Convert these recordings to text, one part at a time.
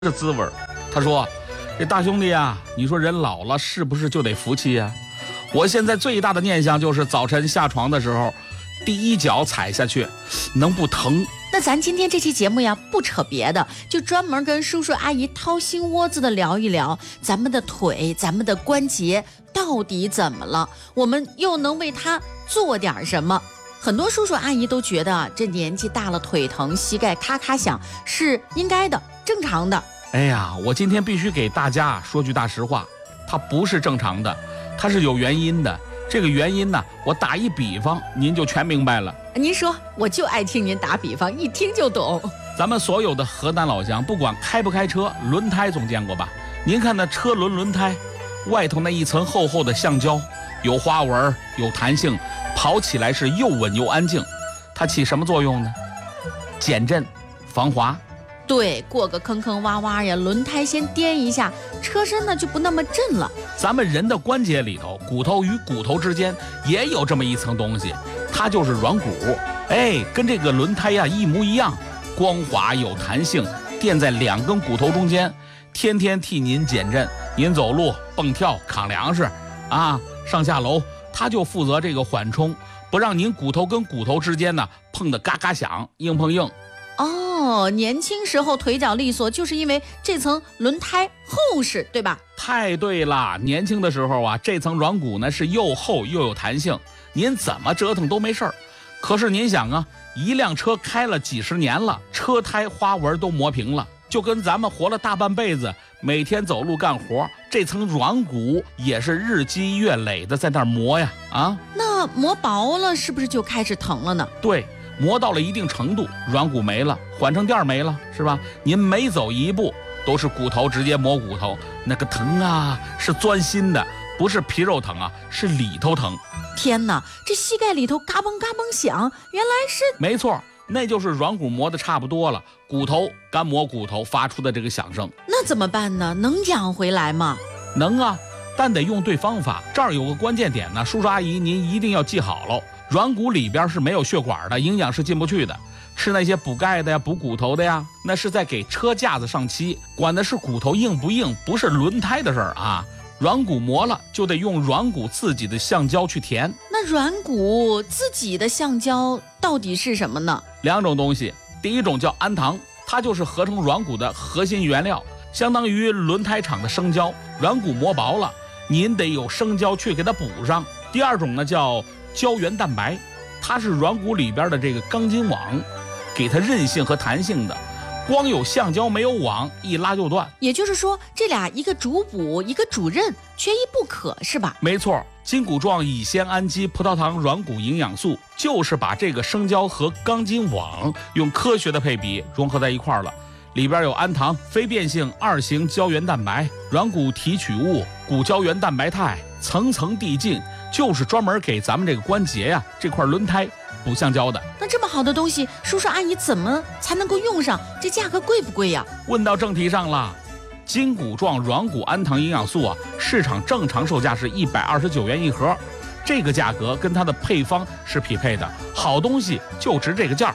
这滋味儿。他说：“这大兄弟啊，你说人老了是不是就得服气呀？我现在最大的念想就是早晨下床的时候，第一脚踩下去，能不疼？” 那咱今天这期节目呀，不扯别的，就专门跟叔叔阿姨掏心窝子的聊一聊咱们的腿、咱们的关节到底怎么了，我们又能为它做点什么。很多叔叔阿姨都觉得这年纪大了腿疼、膝盖咔咔响是应该的、正常的。 哎呀，我今天必须给大家说句大实话，它不是正常的，它是有原因的。这个原因呢，我打一比方，您就全明白了。 您说，我就爱听您打比方，一听就懂。 咱们所有的河南老乡，不管开不开车，轮胎总见过吧？您看那车轮胎外头那一层厚厚的橡胶，有花纹，有弹性，跑起来是又稳又安静。它起什么作用呢？减震、防滑。 对，过个坑坑洼洼呀，轮胎先颠一下，车身呢就不那么震了。 咱们人的关节里头，骨头与骨头之间也有这么一层东西，它就是软骨。哎，跟这个轮胎呀一模一样，光滑有弹性，垫在两根骨头中间，天天替您减震。您走路、蹦跳、扛粮食啊，上下楼，它就负责这个缓冲，不让您骨头跟骨头之间呢碰得嘎嘎响，硬碰硬。 哦，年轻时候腿脚利索，就是因为这层轮胎厚实，对吧？ 太对了，年轻的时候啊，这层软骨呢是又厚又有弹性，您怎么折腾都没事儿。可是您想啊，一辆车开了几十年了，车胎花纹都磨平了，就跟咱们活了大半辈子，每天走路干活，这层软骨也是日积月累的在那儿磨呀啊。 那磨薄了是不是就开始疼了呢？ 对。磨到了一定程度，软骨没了，缓冲垫没了，是吧？您每走一步都是骨头直接磨骨头，那个疼啊，是钻心的，不是皮肉疼啊，是里头疼。 天哪，这膝盖里头嘎嘣嘎嘣响，原来是…… 没错，那就是软骨磨得差不多了，骨头干磨骨头发出的这个响声。 那怎么办呢？能养回来吗？ 能啊，但得用对方法。这儿有个关键点呢，叔叔阿姨您一定要记好了。软骨里边是没有血管的，营养是进不去的。吃那些补钙的呀、补骨头的呀，那是在给车架子上漆，管的是骨头硬不硬，不是轮胎的事儿啊。软骨磨了，就得用软骨自己的橡胶去填。 那软骨自己的橡胶到底是什么呢？ 两种东西，第一种叫氨糖，它就是合成软骨的核心原料，相当于轮胎厂的生胶。软骨磨薄了，您得有生胶去给它补上。第二种呢叫胶原蛋白，它是软骨里边的这个钢筋网，给它韧性和弹性的。光有橡胶没有网，一拉就断。 也就是说，这俩一个主补，一个主韧，缺一不可，是吧？ 没错，筋骨状乙酰氨基葡萄糖软骨营养素就是把这个生胶和钢筋网用科学的配比融合在一块儿了。里边有氨糖、非变性二型胶原蛋白、软骨提取物、骨胶原蛋白肽，层层递进，就是专门给咱们这个关节呀、这块轮胎补橡胶的。 那这么好的东西，叔叔阿姨怎么才能够用上？这价格贵不贵呀？ 问到正题上了，筋骨状软骨氨糖营养素啊，市场正常售价是129元一盒，这个价格跟它的配方是匹配的，好东西就值这个价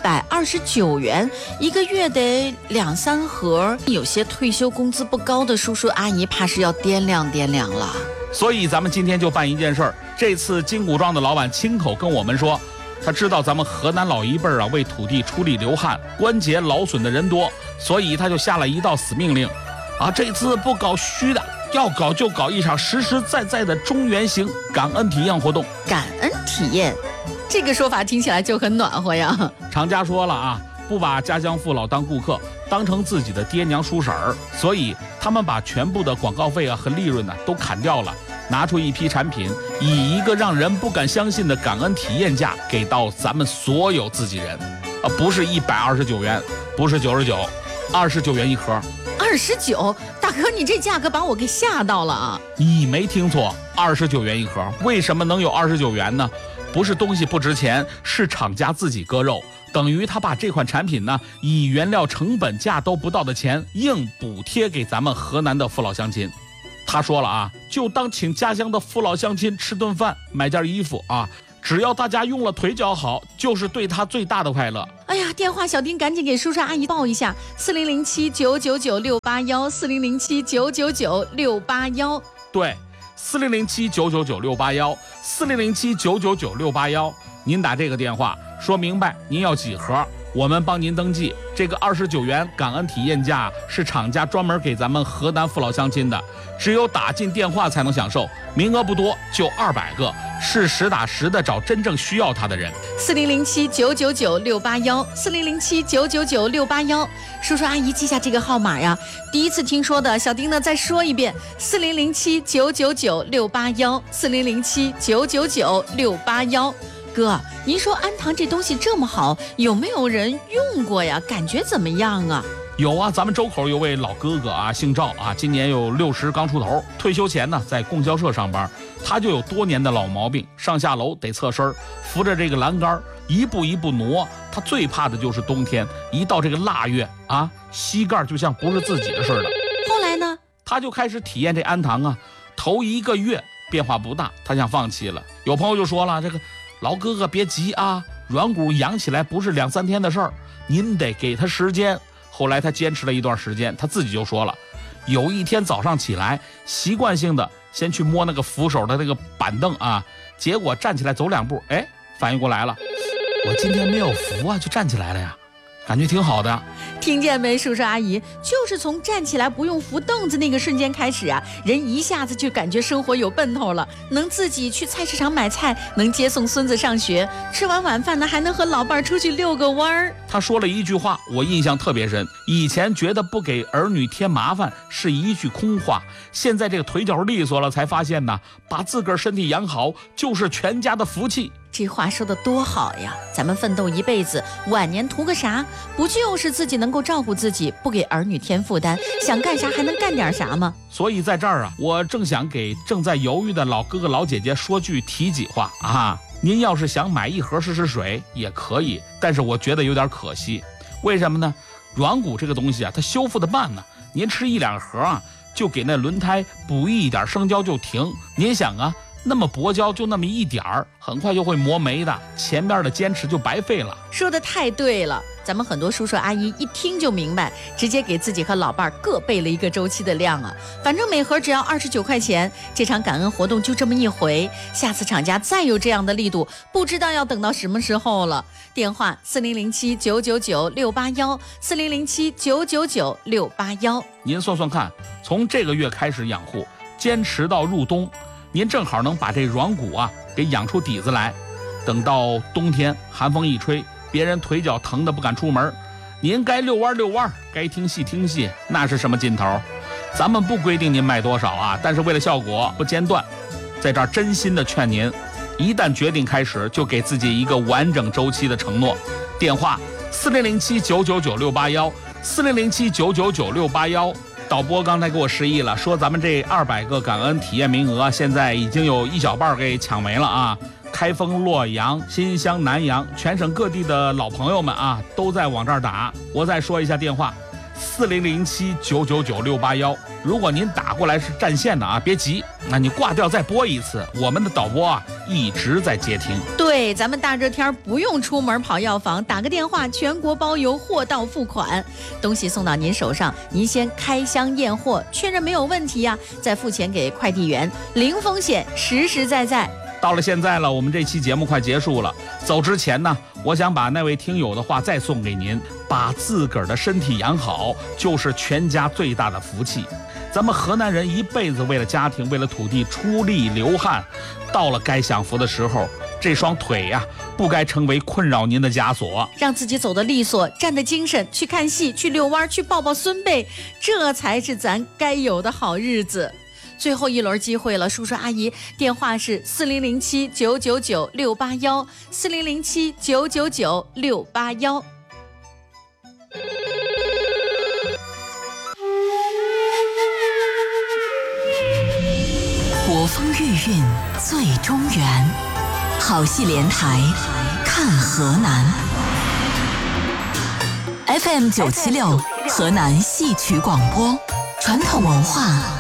，129元，一个月得2-3盒。有些退休工资不高的叔叔阿姨，怕是要掂量掂量了。 所以咱们今天就办一件事儿，这次筋骨状的老板亲口跟我们说，他知道咱们河南老一辈啊为土地出力流汗，关节劳损的人多，所以他就下了一道死命令啊，这次不搞虚的，要搞就搞一场实实在在的中原行感恩体验活动。 感恩体验，这个说法听起来就很暖和呀。 厂家说了啊，不把家乡父老当顾客，当成自己的爹娘叔婶儿，所以他们把全部的广告费啊和利润呢都砍掉了，拿出一批产品，以一个让人不敢相信的感恩体验价给到咱们所有自己人，不是129元，不是99，29元一盒。 29，大哥，你这价格把我给吓到了啊！ 你没听错，29元一盒。为什么能有29元呢？不是东西不值钱，是厂家自己割肉，等于他把这款产品呢，以原料成本价都不到的钱，硬补贴给咱们河南的父老乡亲。他说了啊，就当请家乡的父老乡亲吃顿饭，买件衣服啊， 只要大家用了腿脚好，就是对他最大的快乐。 哎呀，电话小丁赶紧给叔叔阿姨报一下，4007-999-681，4007-999-681。 对，4007-999-681，4007-999-681。您打这个电话说明白您要几盒，我们帮您登记。这个29元感恩体验价是厂家专门给咱们河南父老乡亲的，只有打进电话才能享受，名额不多，就200个，是实打实的找真正需要它的人。 4007-999-681，4007-999-681。叔叔阿姨记下这个号码呀，第一次听说的，小丁呢再说一遍，4007-999-681，4007-999-681。哥，您说安糖这东西这么好，有没有人用过呀？感觉怎么样啊？ 有啊，咱们周口有位老哥哥啊，姓赵啊，今年有60刚出头，退休前呢在供销社上班，他就有多年的老毛病，上下楼得侧身，扶着这个栏杆一步一步挪。他最怕的就是冬天，一到这个腊月啊，膝盖就像不是自己的似的。 后来呢， 他就开始体验这安糖啊，头1个月变化不大，他想放弃了。有朋友就说了，这个老哥哥别急啊，软骨养起来不是2、3天的事儿，您得给他时间。后来他坚持了一段时间，他自己就说了，有一天早上起来，习惯性的先去摸那个扶手的那个板凳啊，结果站起来走2步，哎，反应过来了，我今天没有扶啊，就站起来了呀，感觉挺好的。 听见没，叔叔阿姨，就是从站起来不用扶凳子那个瞬间开始啊，人一下子就感觉生活有奔头了，能自己去菜市场买菜，能接送孙子上学，吃完晚饭呢还能和老伴出去遛个弯儿。 他说了一句话，我印象特别深，以前觉得不给儿女添麻烦是一句空话，现在这个腿脚利索了，才发现呢，把自个儿身体养好就是全家的福气。 这话说的多好呀！咱们奋斗一辈子，晚年图个啥？不就是自己能够照顾自己，不给儿女添负担，想干啥还能干点啥吗？ 所以在这儿啊，我正想给正在犹豫的老哥哥老姐姐说句体己话啊，您要是想买1盒试试水也可以，但是我觉得有点可惜。为什么呢？软骨这个东西啊，它修复的慢呢，您吃1、2盒啊，就给那轮胎补一点生胶就停。您想啊，那么薄胶就那么一点儿，很快就会磨没的，前面的坚持就白费了。 说的太对了，咱们很多叔叔阿姨一听就明白，直接给自己和老伴儿各备了一个周期的量啊。反正每盒只要29块钱，这场感恩活动就这么一回，下次厂家再有这样的力度，不知道要等到什么时候了。电话4007-999-681，4007-999-681。 您算算看，从这个月开始养护，坚持到入冬，您正好能把这软骨啊给养出底子来。等到冬天寒风一吹，别人腿脚疼得不敢出门，您该遛弯遛弯，该听戏听戏，那是什么劲头？咱们不规定您卖多少啊，但是为了效果不间断，在这儿真心的劝您，一旦决定开始，就给自己一个完整周期的承诺。电话4007-999-681，4007-999-681。导播刚才给我示意了，说咱们这200个感恩体验名额，现在已经有1小半给抢没了啊！开封、洛阳、新乡、南阳，全省各地的老朋友们啊，都在往这儿打。我再说一下电话：4007-999-681。如果您打过来是占线的啊，别急，那你挂掉再拨一次，我们的导播啊一直在接听。 对，咱们大热天不用出门跑药房，打个电话，全国包邮，货到付款，东西送到您手上，您先开箱验货，确认没有问题啊，再付钱给快递员，零风险，实实在在。 到了现在了，我们这期节目快结束了。走之前呢，我想把那位听友的话再送给您：把自个儿的身体养好，就是全家最大的福气。咱们河南人一辈子为了家庭，为了土地出力流汗，到了该享福的时候，这双腿呀，不该成为困扰您的枷锁。 让自己走得利索，站得精神，去看戏，去遛弯，去抱抱孙辈，这才是咱该有的好日子。最后一轮机会了，叔叔阿姨，电话是4007-999-681，4007-999-681。 国风御韵最中原，好戏连台看河南。FM 976河南戏曲广播，传统文化